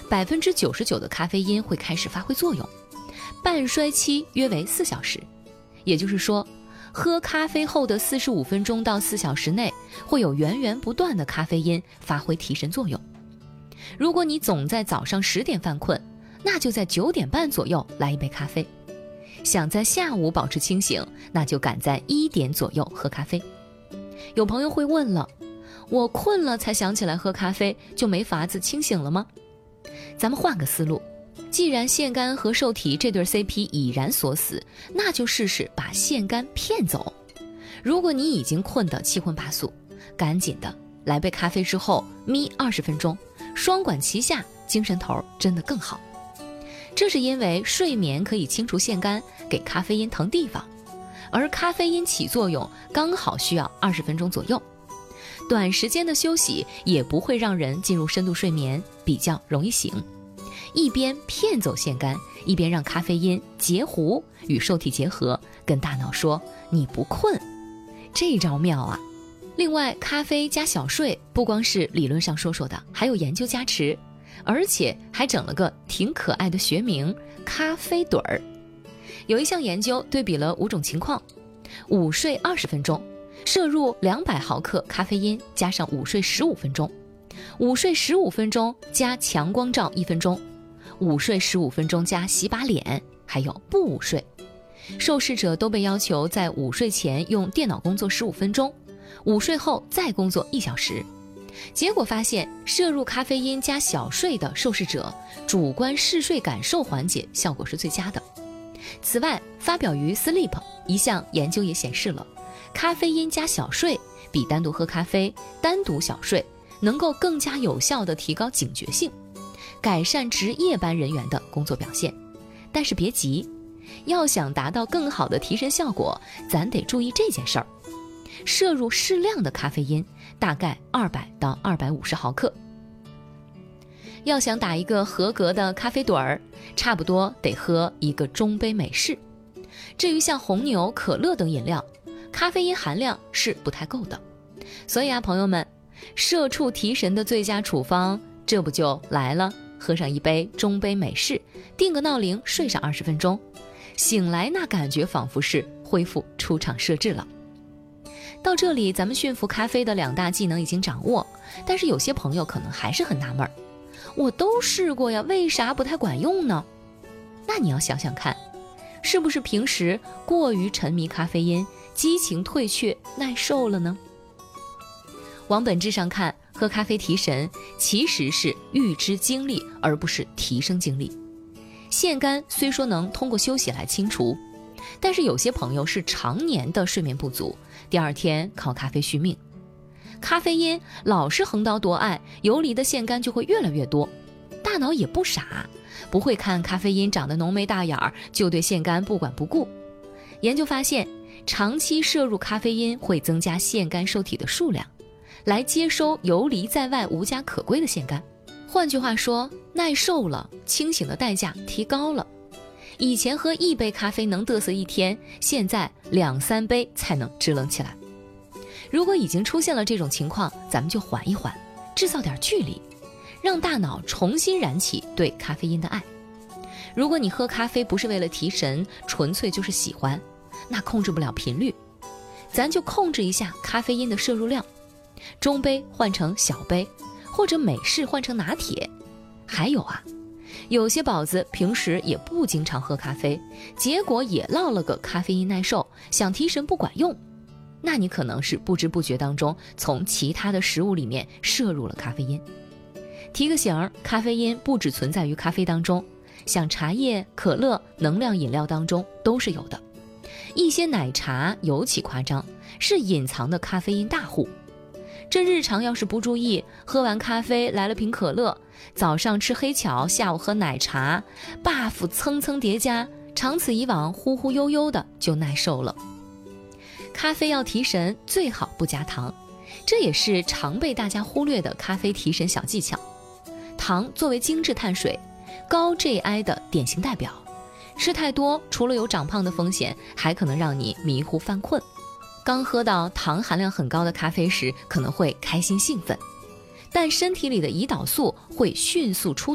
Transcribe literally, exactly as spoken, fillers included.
百分之九十九的咖啡因会开始发挥作用，半衰期约为四小时。也就是说，喝咖啡后的四十五分钟到四小时内，会有源源不断的咖啡因发挥提神作用。如果你总在早上十点犯困，那就在九点半左右来一杯咖啡。想在下午保持清醒，那就赶在一点左右喝咖啡。有朋友会问了，我困了才想起来喝咖啡，就没法子清醒了吗？咱们换个思路，既然腺苷和受体这对 C P 已然锁死，那就试试把腺苷骗走。如果你已经困得七荤八素，赶紧的来杯咖啡之后眯二十分钟，双管齐下，精神头真的更好。这是因为睡眠可以清除腺苷，给咖啡因腾地方，而咖啡因起作用刚好需要二十分钟左右。短时间的休息也不会让人进入深度睡眠，比较容易醒。一边骗走腺苷，一边让咖啡因截胡与受体结合，跟大脑说你不困，这招妙啊！另外，咖啡加小睡不光是理论上说说的，还有研究加持，而且还整了个挺可爱的学名——咖啡盹儿。有一项研究对比了五种情况：午睡二十分钟，摄入两百毫克咖啡因，加上午睡十五分钟；午睡十五分钟加强光照一分钟；午睡十五分钟加洗把脸，还有不午睡。受试者都被要求在午睡前用电脑工作十五分钟，午睡后再工作一小时。结果发现，摄入咖啡因加小睡的受试者，主观嗜睡感受缓解效果是最佳的。此外，发表于 Sleep 一项研究也显示了，咖啡因加小睡比单独喝咖啡、单独小睡能够更加有效地提高警觉性，改善值夜班人员的工作表现。但是别急，要想达到更好的提神效果，咱得注意这件事儿：摄入适量的咖啡因，大概二百到二百五十毫克。要想打一个合格的咖啡盹儿，差不多得喝一个中杯美式。至于像红牛、可乐等饮料，咖啡因含量是不太够的。所以啊，朋友们，社畜提神的最佳处方，这不就来了？喝上一杯中杯美式，定个闹铃，睡上二十分钟，醒来那感觉仿佛是恢复出厂设置了。到这里，咱们驯服咖啡的两大技能已经掌握，但是有些朋友可能还是很纳闷，我都试过呀，为啥不太管用呢？那你要想想看，是不是平时过于沉迷咖啡因，激情退却，耐受了呢？往本质上看，喝咖啡提神其实是预支精力，而不是提升精力。腺苷虽说能通过休息来清除，但是有些朋友是常年的睡眠不足，第二天靠咖啡续命。咖啡因老是横刀夺爱，游离的腺苷就会越来越多。大脑也不傻，不会看咖啡因长得浓眉大眼儿就对腺苷不管不顾。研究发现，长期摄入咖啡因会增加腺苷受体的数量，来接收游离在外无家可归的腺苷。换句话说，耐受了，清醒的代价提高了。以前喝一杯咖啡能嘚瑟一天，现在两三杯才能支棱起来。如果已经出现了这种情况，咱们就缓一缓，制造点距离，让大脑重新燃起对咖啡因的爱。如果你喝咖啡不是为了提神，纯粹就是喜欢，那控制不了频率，咱就控制一下咖啡因的摄入量，中杯换成小杯，或者美式换成拿铁。还有啊，有些宝子平时也不经常喝咖啡，结果也落了个咖啡因耐受，想提神不管用，那你可能是不知不觉当中从其他的食物里面摄入了咖啡因。提个醒，咖啡因不只存在于咖啡当中，像茶叶、可乐、能量饮料当中都是有的。一些奶茶尤其夸张，是隐藏的咖啡因大户。这日常要是不注意，喝完咖啡来了瓶可乐，早上吃黑巧，下午喝奶茶， buff 蹭蹭叠加，长此以往，忽忽悠悠的就耐受了。咖啡要提神，最好不加糖，这也是常被大家忽略的咖啡提神小技巧。糖作为精致碳水，高 G I 的典型代表，吃太多除了有长胖的风险，还可能让你迷糊犯困。刚喝到糖含量很高的咖啡时，可能会开心兴奋，但身体里的胰岛素会迅速出